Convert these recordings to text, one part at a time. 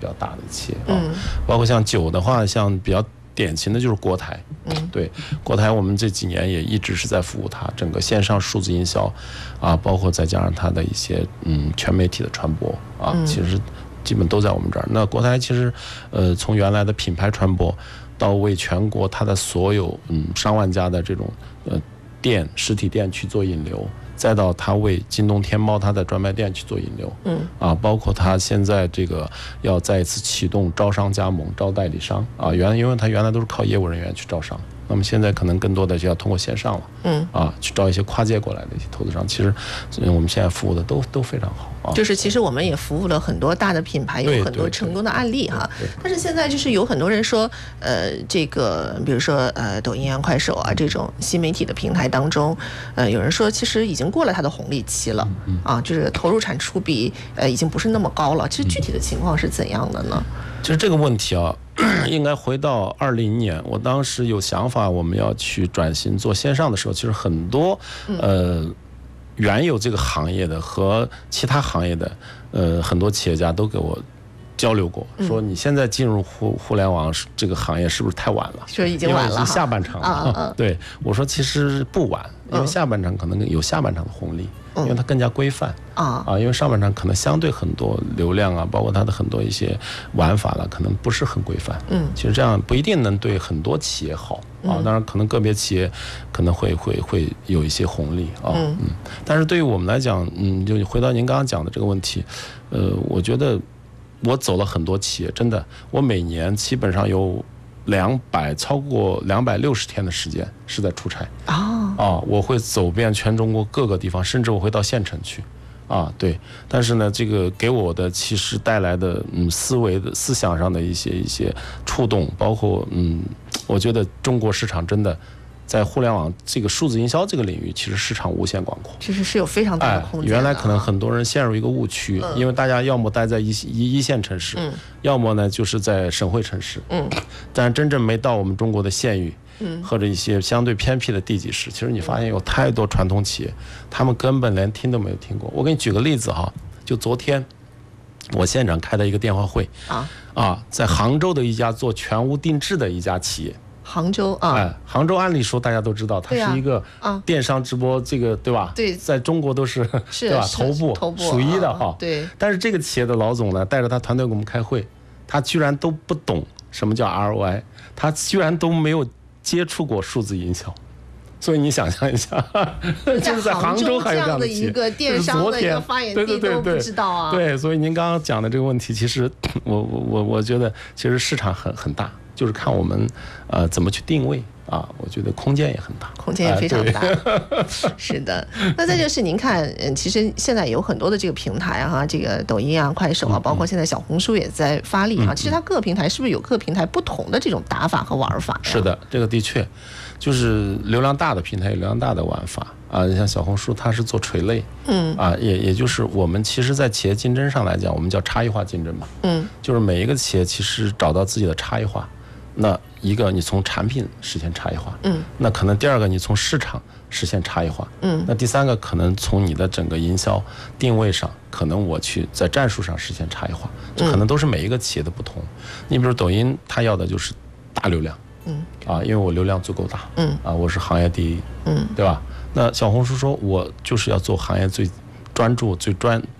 较大的企业啊，包括像酒的话，像比较典型的就是国台，对，国台我们这几年也一直是在服务它整个线上数字营销啊，包括再加上它的一些全媒体的传播啊，其实基本都在我们这儿。那国台其实从原来的品牌传播到为全国它的所有上万家的这种实体店去做引流，再到它为京东天猫它的专卖店去做引流，包括它现在这个要再一次启动招商加盟、招代理商啊，因为它原来都是靠业务人员去招商，那么现在可能更多的就要通过线上了，去招一些跨界过来的一些投资商，其实我们现在服务的都非常好。 就是其实我们也服务了很多大的品牌，有很多成功的案例哈。但是现在就是有很多人说，这个比如说抖音啊、快手啊这种新媒体的平台当中，有人说其实已经过了它的红利期了，就是投入产出比已经不是那么高了。其实具体的情况是怎样的呢？ 其实这个问题啊，应该回到2020年，我当时有想法我们要去转型做线上的时候，其实很多原有这个行业的和其他行业的很多企业家都给我交流过，说你现在进入互联网这个行业是不是太晚了？ 说已经晚了， 因为是下半场了。对，我说其实不晚，因为下半场可能有下半场的红利，因为它更加规范因为上半场可能相对很多流量啊，包括它的很多一些玩法了，可能不是很规范。其实这样不一定能对很多企业好当然可能个别企业可能会有一些红利但是对于我们来讲，就回到您刚刚讲的这个问题，我觉得我走了很多企业，真的，我每年基本上有超过260天的时间是在出差我会走遍全中国各个地方，甚至我会到县城去对。但是呢，这个给我的其实带来的思想上的一些触动，包括我觉得中国市场真的在互联网这个数字营销这个领域，其实市场无限广阔， 其实是有非常大的空间的。 原来可能很多人陷入一个误区，因为大家要么待在一线城市，要么呢就是在省会城市，但真正没到我们中国的县域，或者一些相对偏僻的地级市，其实你发现有太多传统企业，他们根本连听都没有听过。我给你举个例子就昨天我现场开的一个电话会在杭州的一家做全屋定制的一家企业。 杭州杭州按理说大家都知道，它是一个电商直播，这个对吧？ 对， 在中国都是对吧？头部数一的对。 但是这个企业的老总呢，带着他团队给我们开会，他居然都不懂什么叫 ROI， 他居然都没有接触过数字营销。所以你想象一下，就是在杭州还有这样的企业， 一个电商的一个发源地都不知道对，所以您刚刚讲的这个问题，其实我觉得其实市场很大。就是看我们怎么去定位我觉得空间也很大， 空间也非常大。是的，那再就是您看，其实现在有很多的这个平台这个抖音快手包括现在小红书也在发力其实它各个平台是不是有各个平台不同的这种打法和玩法？ 是的，这个的确就是流量大的平台有流量大的玩法像小红书它是做垂类，也就是我们其实在企业竞争上来讲，我们叫差异化竞争嘛，就是每一个企业其实找到自己的差异化。那一个你从产品实现差异化，那可能第二个你从市场实现差异化，那第三个可能从你的整个营销定位上，可能我去在战术上实现差异化，这可能都是每一个企业的不同。你比如抖音，它要的就是大流量，因为我流量足够大，我是行业第一，对吧？那小红书说我就是要做行业最专注、最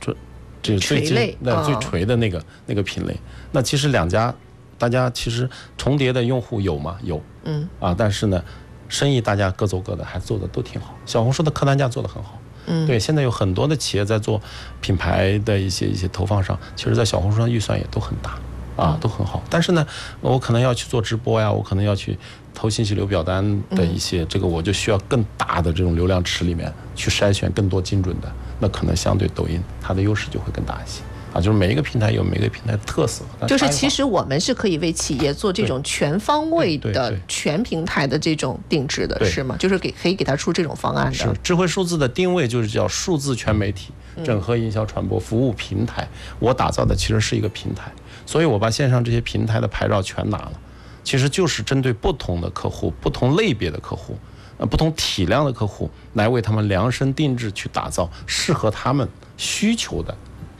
垂的那个品类。那其实两家。大家其实重叠的用户有吗？有，但是呢，生意大家各走各的，还做的都挺好。小红书的客单价做得很好，对，现在有很多的企业在做品牌的一些投放上，其实在小红书上预算也都很大，都很好。但是呢，我可能要去做直播呀，我可能要去投信息流表单的一些，这个我就需要更大的这种流量池里面去筛选更多精准的，那可能相对抖音它的优势就会更大一些。就是每一个平台有每个平台的特色， 就是其实我们是可以为企业做这种全方位的全平台的这种定制的，是吗？就是可以给它出这种方案的。 是智慧数字的定位就是叫数字全媒体整合营销传播服务平台，我打造的其实是一个平台，所以我把线上这些平台的牌照全拿了，其实就是针对不同的客户、不同类别的客户、不同体量的客户，来为他们量身定制去打造适合他们需求的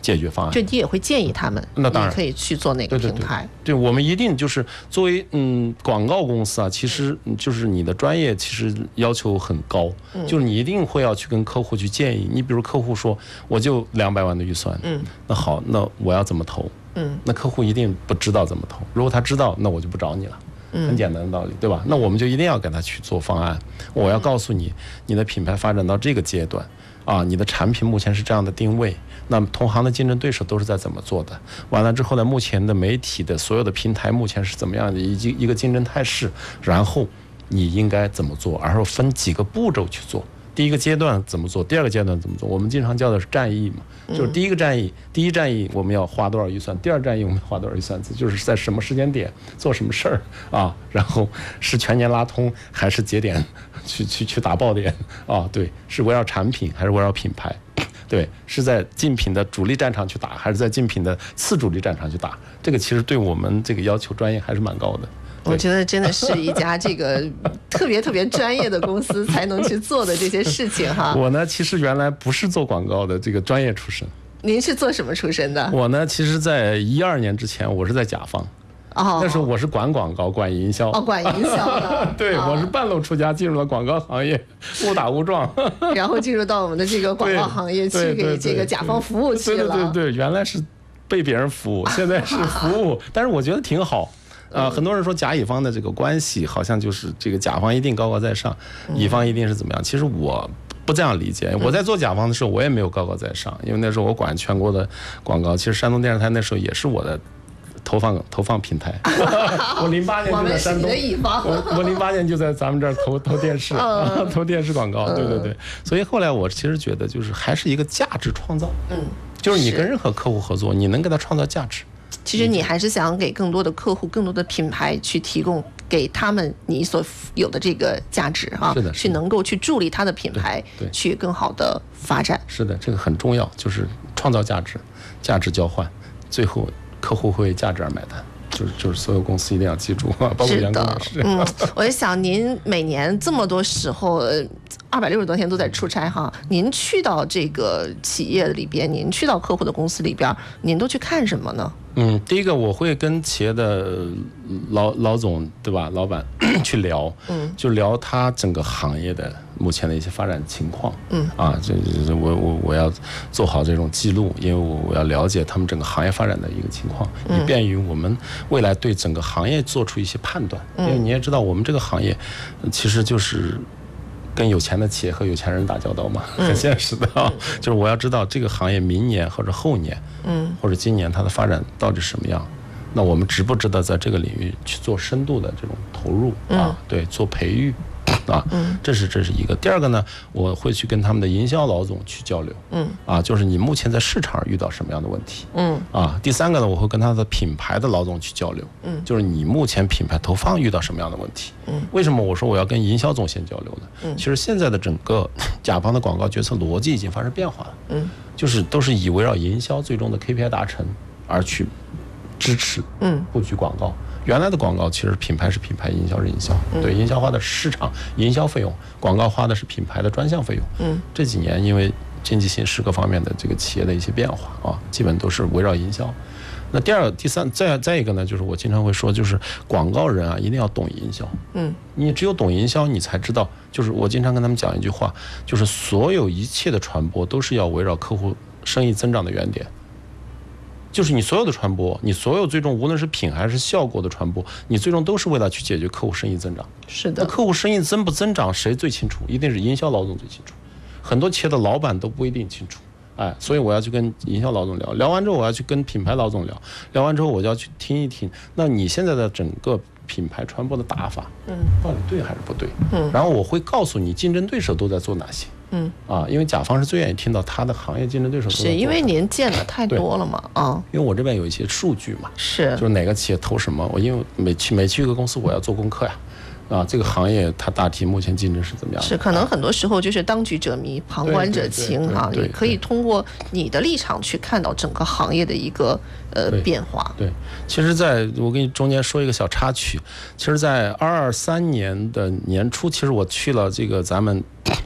解决方案。 就你也会建议他们， 那当然可以去做哪个平台。 对，我们一定就是作为广告公司啊，其实就是你的专业其实要求很高，就是你一定会要去跟客户去建议。你比如客户说我就200万的预算，那好，那我要怎么投？那客户一定不知道怎么投。如果他知道，那我就不找你了。很简单的道理，对吧？那我们就一定要给他去做方案。我要告诉你，你的品牌发展到这个阶段啊，你的产品目前是这样的定位，那么同行的竞争对手都是在怎么做的？完了之后呢，目前的媒体的所有的平台目前是怎么样的一个竞争态势？然后你应该怎么做？而后分几个步骤去做。第一个阶段怎么做？第二个阶段怎么做？我们经常叫的是战役嘛，就是第一战役我们要花多少预算，第二战役我们要花多少预算，就是在什么时间点做什么事儿啊？然后是全年拉通还是节点去打爆点啊？对，是围绕产品还是围绕品牌？对，是在竞品的主力战场去打，还是在竞品的次主力战场去打？这个其实对我们这个要求专业还是蛮高的。 我觉得真的是一家这个特别专业的公司才能去做的这些事情哈。 我呢，其实原来不是做广告的这个专业出身。 您是做什么出身的？ 我呢，其实在12年之前，我是在甲方。那时候我是管广告、管营销。 管营销的。 对，我是半路出家进入了广告行业，误打误撞。 然后进入到我们的这个广告行业去给这个甲方服务去了。 对，原来是被别人服务，现在是服务，但是我觉得挺好。很多人说甲乙方的这个关系好像就是这个甲方一定高高在上，乙方一定是怎么样？其实我不这样理解。我在做甲方的时候，我也没有高高在上，因为那时候我管全国的广告。其实山东电视台那时候也是我的投放平台。我08年就在山东，我08年就在咱们这儿投电视，投电视广告。对。所以后来我其实觉得就是还是一个价值创造。就是你跟任何客户合作，你能给他创造价值。 其实你还是想给更多的客户、更多的品牌去提供给他们你所有的这个价值啊， 是的， 去能够去助力他的品牌去更好的发展。 是的，这个很重要，就是创造价值，价值交换，最后客户会为价值而买单。就是所有公司一定要记住，包括员工也是。 我也想您每年这么多时候，260多天都在出差哈，您去到这个企业里边，您去到客户的公司里边，您都去看什么呢？ 第一个我会跟企业的老总，对吧，老板去聊，就聊他整个行业的目前的一些发展情况，我要做好这种记录，因为我要了解他们整个行业发展的一个情况，以便于我们未来对整个行业做出一些判断。因为你也知道，我们这个行业其实就是跟有钱的企业和有钱人打交道嘛，很现实的啊。就是我要知道这个行业明年或者后年，或者今年它的发展到底什么样，那我们值不值得在这个领域去做深度的这种投入啊？对，做培育啊，这是一个。第二个呢，我会去跟他们的营销老总去交流，就是你目前在市场上遇到什么样的问题，第三个呢，我会跟他的品牌的老总去交流，就是你目前品牌投放遇到什么样的问题，为什么我说我要跟营销总先交流呢？其实现在的整个甲方的广告决策逻辑已经发生变化了，就是都是以围绕营销最终的 KPI 达成而去支持布局广告。原来的广告其实品牌是品牌，营销是营销，对，营销花的是市场营销费用，广告花的是品牌的专项费用。这几年因为经济形势各方面的这个企业的一些变化啊，基本都是围绕营销。那第二、第三，再一个呢，就是我经常会说，就是广告人啊，一定要懂营销。你只有懂营销，你才知道。就是我经常跟他们讲一句话，就是所有一切的传播都是要围绕客户生意增长的原点。就是你所有的传播，你所有最终无论是品还是效果的传播，你最终都是为了去解决客户生意增长。 是的。 那客户生意增不增长，谁最清楚？一定是营销老总最清楚。很多企业的老板都不一定清楚。所以我要去跟营销老总聊，聊完之后我要去跟品牌老总聊，聊完之后我就要去听一听，那你现在的整个品牌传播的打法，到底对还是不对？然后我会告诉你竞争对手都在做哪些。因为甲方是最愿意听到他的行业竞争对手都在做。 是因为您见的太多了嘛？ 因为我这边有一些数据嘛， 是， 就是哪个企业投什么，我因为每去一个公司我要做功课呀。这个行业它大体目前竞争是怎么样的？ 是，可能很多时候就是当局者迷，旁观者清哈。你可以通过你的立场去看到整个行业的一个变化。 对，其实我给你中间说一个小插曲，其实在2023年的年初，其实我去了这个咱们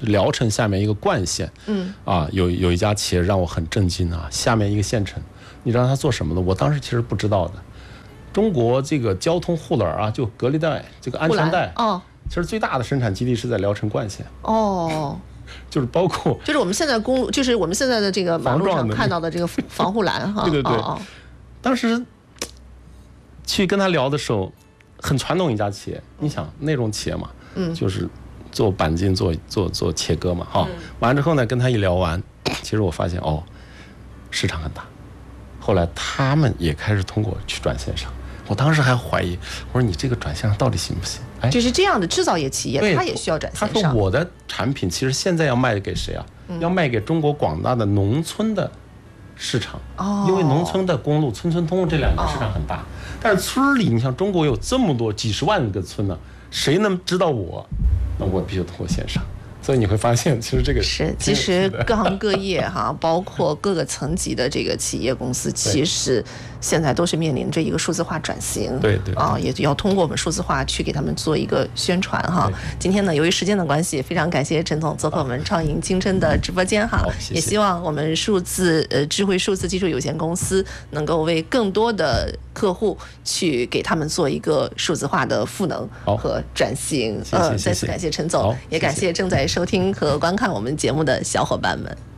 聊城下面一个冠县，有一家企业让我很震惊啊，下面一个县城，你知道他做什么的？我当时其实不知道的。中国这个交通护栏啊，就隔离带、这个安全带，其实最大的生产基地是在聊城冠县。就是包括， 就是我们现在公路，就是我们现在的这个马路上看到的这个防护栏哈。 对。当时去跟他聊的时候，很传统一家企业，你想那种企业嘛，就是做钣金、做切割嘛，完了之后呢，跟他一聊完，其实我发现市场很大。后来他们也开始通过去转线上。我当时还怀疑，我说你这个转线上到底行不行？ 就是这样的制造业企业，它也需要转线上。 他说我的产品其实现在要卖给谁啊？要卖给中国广大的农村的市场。因为农村的公路、村村通这两个市场很大，但是村里你像中国有这么多几十万个村呢，谁能知道我？那我必须通过线上。所以你会发现，其实这个其实各行各业哈，包括各个层级的这个企业公司，其实现在都是面临着一个数字化转型。 对也要通过我们数字化去给他们做一个宣传哈。今天呢，由于时间的关系，非常感谢陈总做客我们创盈金针的直播间哈。 谢谢。 也希望我们智慧数字技术有限公司能够为更多的客户去给他们做一个数字化的赋能和转型。 谢谢。 再次感谢陈总，也感谢正在收听和观看我们节目的小伙伴们。